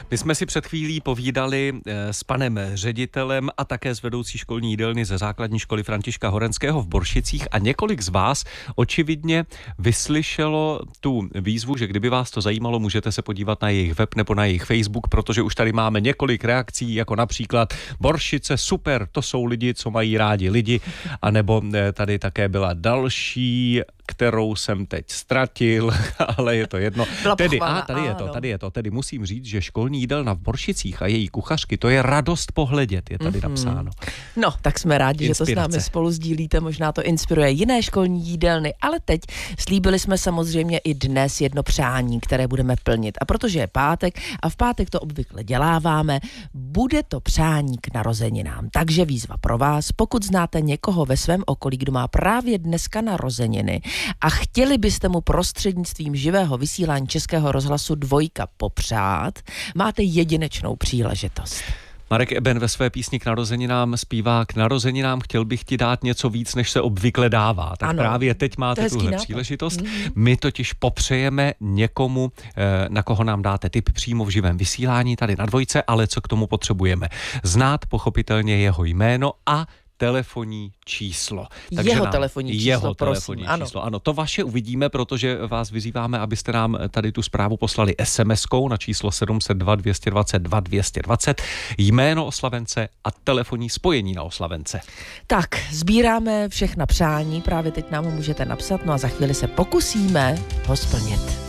My jsme si před chvílí povídali s panem ředitelem a také s vedoucí školní jídelny ze základní školy Františka Horenského v Boršicích a několik z vás očividně vyslyšelo tu výzvu, že kdyby vás to zajímalo, můžete se podívat na jejich web nebo na jejich Facebook, protože už tady máme několik reakcí, jako například Boršice, super, to jsou lidi, co mají rádi lidi, anebo tady také byla další, kterou jsem teď ztratil, ale je to jedno. Tady je to. Tedy musím říct, že školní jídelna v Boršicích a její kuchařky, to je radost pohledět, je tady napsáno. No, tak jsme rádi, Inspirace. že to s námi spolu sdílíte, možná to inspiruje jiné školní jídelny, ale teď slíbili jsme samozřejmě i dnes jedno přání, které budeme plnit. A protože je pátek a v pátek to obvykle děláváme, bude to přání k narozeninám. Takže výzva pro vás, pokud znáte někoho ve svém okolí, kdo má právě dneska narozeniny a chtěli byste mu prostřednictvím živého vysílání Českého rozhlasu Dvojka popřát, máte jedinečnou příležitost. Marek Eben ve své písni k narozeninám zpívá: k narozeninám chtěl bych ti dát něco víc, než se obvykle dává. Tak ano, právě teď máte tuhle příležitost. My totiž popřejeme někomu, na koho nám dáte tip přímo v živém vysílání tady na Dvojce, ale co k tomu potřebujeme? Znát pochopitelně jeho jméno a telefonní číslo. Takže jeho telefonní číslo. Ano, to vaše uvidíme, protože vás vyzýváme, abyste nám tady tu zprávu poslali SMS-kou na číslo 702 222 220, jméno oslavence a telefonní spojení na oslavence. Tak, sbíráme všechna přání, právě teď nám můžete napsat, no a za chvíli se pokusíme ho splnit.